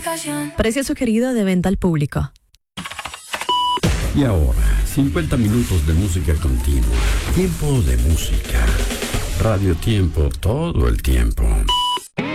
Precio sugerido de venta al público. Y ahora, 50 minutos de música continua. Tiempo de música. Radio Tiempo todo el tiempo.